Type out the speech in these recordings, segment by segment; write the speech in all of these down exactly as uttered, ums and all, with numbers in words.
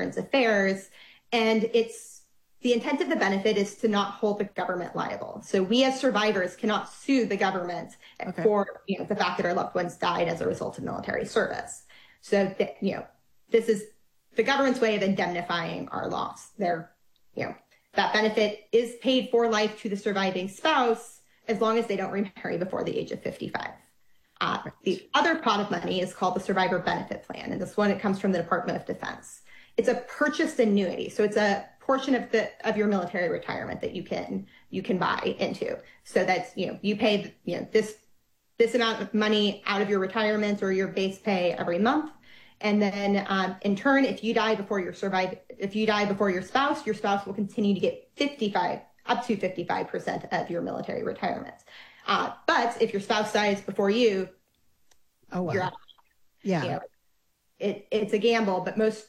Veterans Affairs. And it's the intent of the benefit is to not hold the government liable. So we as survivors cannot sue the government okay. for you know, the fact that our loved ones died as a result of military service. So, th- you know, this is the government's way of indemnifying our loss. They're, you know, that benefit is paid for life to the surviving spouse as long as they don't remarry before the age of fifty-five. Uh, the other pot of money is called the Survivor Benefit Plan, and this one, it comes from the Department of Defense. It's a purchased annuity, so it's a portion of the of your military retirement that you can you can buy into. So that's you know you pay you know this this amount of money out of your retirement or your base pay every month, and then um, in turn, if you die before your survive if you die before your spouse, your spouse will continue to get fifty-five up to fifty-five percent of your military retirement. Uh, but if your spouse dies before you, oh, wow. you're out. Yeah. You know, it, it's a gamble, but most,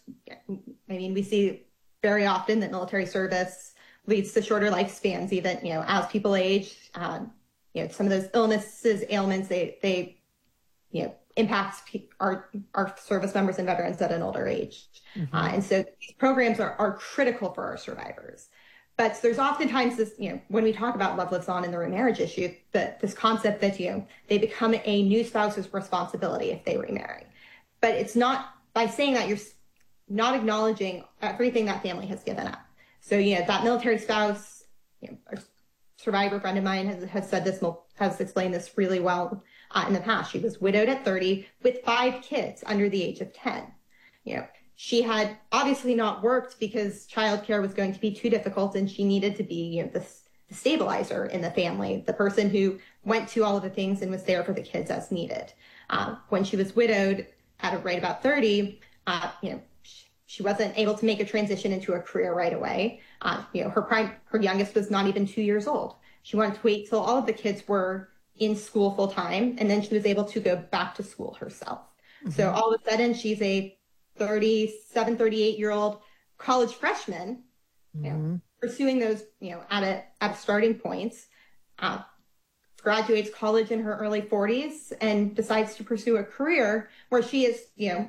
I mean, we see very often that military service leads to shorter lifespans, even, you know, as people age, um, you know, some of those illnesses, ailments, they, they, you know, impact our, our service members and veterans at an older age. Mm-hmm. Uh, and so these programs are, are critical for our survivors. But there's oftentimes this, you know, when we talk about Love Lives On and the remarriage issue, that this concept that, you know, they become a new spouse's responsibility if they remarry. But it's not, by saying that, you're not acknowledging everything that family has given up. So, you know, that military spouse, you know, a survivor friend of mine has, has said this, has explained this really well uh, in the past. She was widowed at thirty with five kids under the age of ten. You know, she had obviously not worked because childcare was going to be too difficult, and she needed to be, you know, the, the stabilizer in the family, the person who went to all of the things and was there for the kids as needed. Uh, when she was widowed at right about thirty, uh, you know, she wasn't able to make a transition into a career right away. Uh, you know, her prime, her youngest was not even two years old. She wanted to wait till all of the kids were in school full time, and then she was able to go back to school herself. Mm-hmm. So all of a sudden, she's a thirty-seven, thirty-eight year old college freshman, mm-hmm. you know, pursuing those, you know, at a, at a starting point, uh, graduates college in her early forties and decides to pursue a career where she is, you know,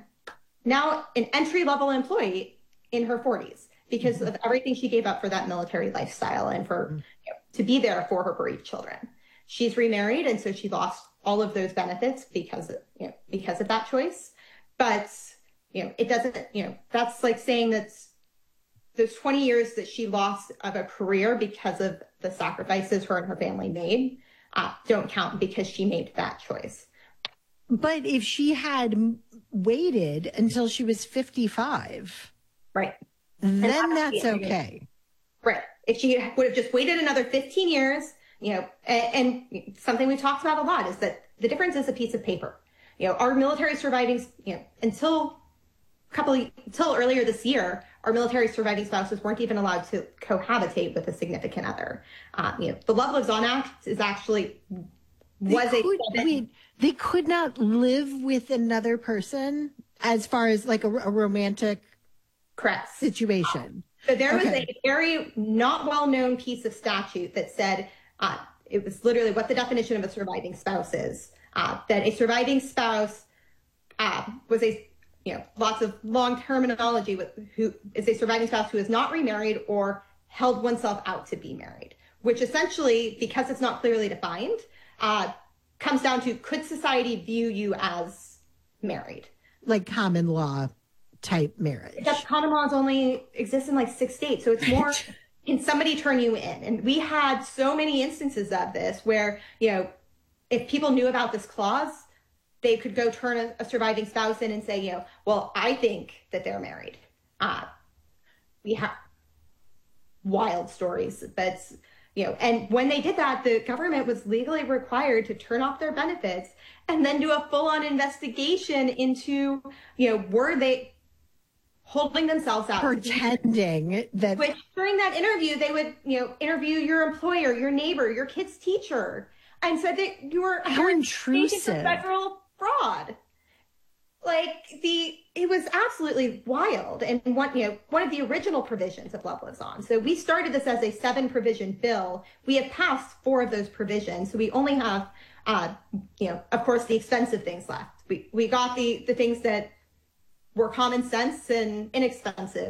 now an entry level employee in her forties because mm-hmm. of everything she gave up for that military lifestyle and for, mm-hmm. you know, to be there for her bereaved children. She's remarried, and so she lost all of those benefits because of, you know, because of that choice. But you know, it doesn't, you know, that's like saying that those twenty years that she lost of a career because of the sacrifices her and her family made uh, don't count because she made that choice. But if she had waited until she was fifty-five, right, then that's okay. Right. If she would have just waited another fifteen years, you know, and, and something we talked about a lot is that the difference is a piece of paper. You know, our military surviving, you know, until couple until earlier this year, our military surviving spouses weren't even allowed to cohabitate with a significant other. Uh, you know, the Love Lives On Act is actually was they a could, wait, they could not live with another person as far as like a, a romantic correct situation. So there was okay. a very not well known piece of statute that said uh, it was literally what the definition of a surviving spouse is. Uh, that a surviving spouse uh, was a you know, lots of long terminology with who is a surviving spouse who is not remarried or held oneself out to be married, which essentially, because it's not clearly defined, uh, comes down to could society view you as married? Like common law type marriage. Because common laws only exist in like six states. So it's more, can somebody turn you in? And we had so many instances of this where, you know, if people knew about this clause, they could go turn a, a surviving spouse in and say, you know, well, I think that they're married. Uh, we have wild stories, but, you know, and when they did that, the government was legally required to turn off their benefits and then do a full-on investigation into, you know, were they holding themselves out? Pretending that. Which during that interview, they would, you know, interview your employer, your neighbor, your kid's teacher, and said that you were how intrusive federal fraud. Like the, it was absolutely wild. And one, you know, one of the original provisions of Love Lives On. So we started this as a seven provision bill. We have passed four of those provisions. So we only have, uh, you know, of course, the expensive things left. We, we got the, the things that were common sense and inexpensive.